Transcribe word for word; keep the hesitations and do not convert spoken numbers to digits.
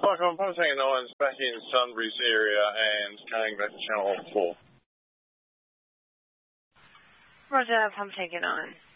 Mike, I'm Pump Tanker Nine's back in Sunbury's area and going back to Channel four. Roger, Pump Tanker Nine.